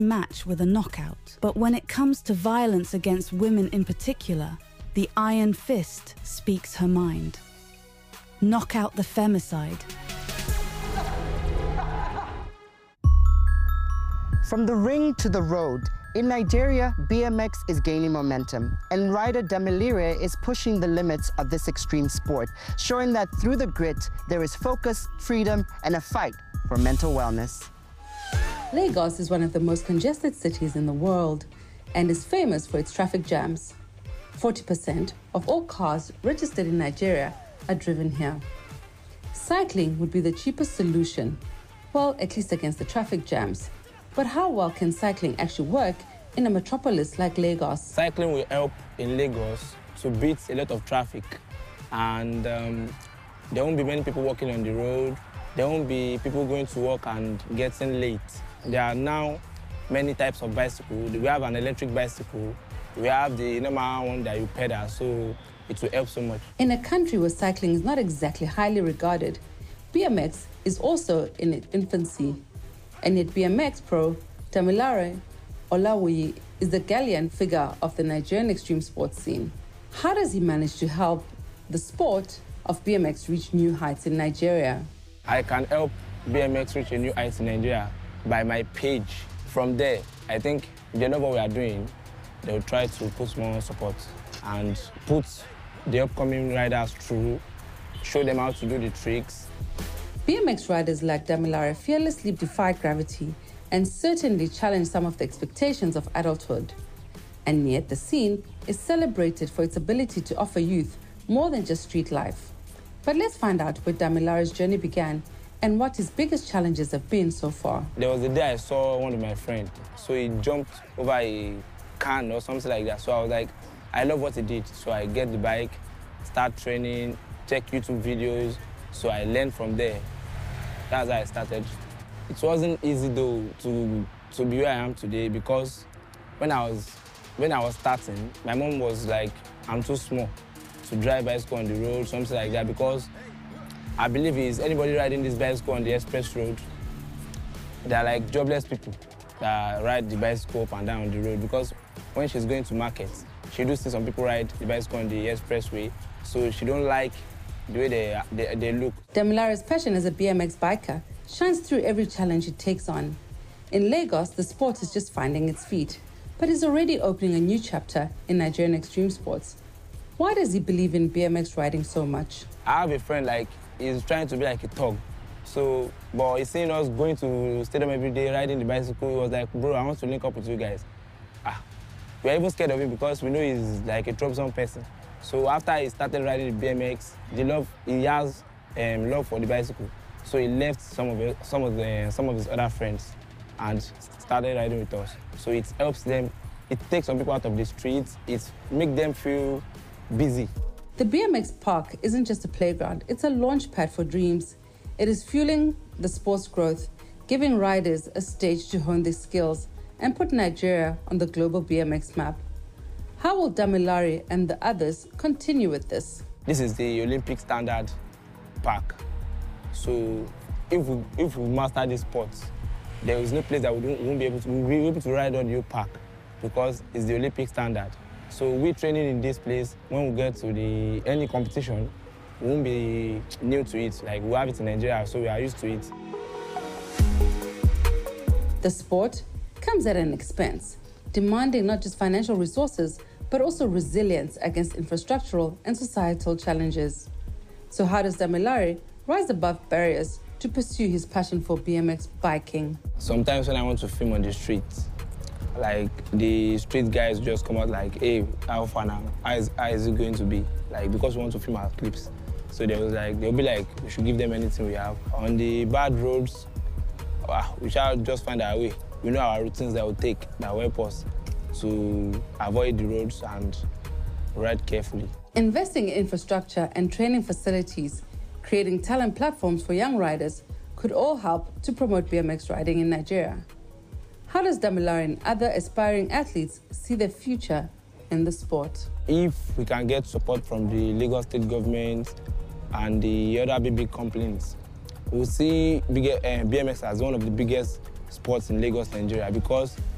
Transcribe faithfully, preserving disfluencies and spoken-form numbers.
match with a knockout. But when it comes to violence against women in particular, the Iron Fist speaks her mind. Knock out the femicide. From the ring to the road, in Nigeria, B M X is gaining momentum, and rider Damilare is pushing the limits of this extreme sport, showing that through the grit, there is focus, freedom, and a fight for mental wellness. Lagos is one of the most congested cities in the world and is famous for its traffic jams. forty percent of all cars registered in Nigeria are driven here. Cycling would be the cheapest solution, well, at least against the traffic jams. But how well can cycling actually work in a metropolis like Lagos? Cycling will help in Lagos to beat a lot of traffic, and um, there won't be many people walking on the road. There won't be people going to work and getting late. There are now many types of bicycles. We have an electric bicycle. We have the normal one that you pedal, so it will help so much. In a country where cycling is not exactly highly regarded, B M X is also in its infancy. And yet B M X pro Damilare Olawuyi is the gallant figure of the Nigerian extreme sports scene. How does he manage to help the sport of B M X reach new heights in Nigeria? I can help B M X reach a new height in Nigeria by my page. From there, I think they know what we are doing. They will try to put more support and put the upcoming riders through, show them how to do the tricks. B M X riders like Damilare fearlessly defy gravity and certainly challenge some of the expectations of adulthood. And yet the scene is celebrated for its ability to offer youth more than just street life. But let's find out where Damilare's journey began and what his biggest challenges have been so far. There was a day I saw one of my friends. So he jumped over a can or something like that. So I was like, I love what he did. So I get the bike, start training, check YouTube videos. So I learned from there. That's how I started. It wasn't easy though to, to be where I am today, because when I was when I was starting, my mom was like, I'm too small to drive bicycle on the road, something like that, because I believe is anybody riding this bicycle on the express road, they're like jobless people that ride the bicycle up and down on the road, because when she's going to market, she do see some people ride the bicycle on the expressway, so she don't like the way they, they, they look. Damilare's passion as a B M X biker shines through every challenge he takes on. In Lagos, the sport is just finding its feet, but he's already opening a new chapter in Nigerian extreme sports. Why does he believe in B M X riding so much? I have a friend, like, he's trying to be like a thug. So, but he's seeing us going to stadium every day, riding the bicycle. He was like, bro, I want to link up with you guys. Ah, we're even scared of him because we know he's like a troublesome person. So after he started riding the B M X, the love, he has um, love for the bicycle. So he left some of it, some of the some of his other friends and started riding with us. So it helps them. It takes some people out of the streets. It makes them feel busy. The B M X park isn't just a playground. It's a launch pad for dreams. It is fueling the sport's growth, giving riders a stage to hone their skills and put Nigeria on the global B M X map. How will Damilare and the others continue with this? This is the Olympic standard park. So if we, if we master this sport, there is no place that we won't be able to, we'll be able to ride on your park, because it's the Olympic standard. So we training in this place, when we get to the any competition, we won't be new to it. Like, we have it in Nigeria, so we are used to it. The sport comes at an expense, demanding not just financial resources, but also resilience against infrastructural and societal challenges. So how does Damilare rise above barriers to pursue his passion for B M X biking? Sometimes when I want to film on the street, like, the street guys just come out like, hey, how far now? How is, how is it going to be? Like, because we want to film our clips. So they was like, they'll be like, we should give them anything we have. On the bad roads, uh, we shall just find our way. We know our routines that will take, that will help us to avoid the roads and ride carefully. Investing in infrastructure and training facilities, creating talent platforms for young riders could all help to promote B M X riding in Nigeria. How does Damilare and other aspiring athletes see their future in the sport? If we can get support from the Lagos state government and the other big, big companies, we'll see bigger, uh, B M X as one of the biggest sports in Lagos, Nigeria, because